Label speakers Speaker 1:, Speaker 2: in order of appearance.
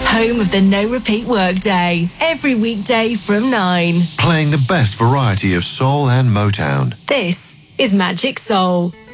Speaker 1: home of the no repeat workday. Every weekday from 9.
Speaker 2: Playing the best variety of soul and Motown.
Speaker 1: This is Magic Soul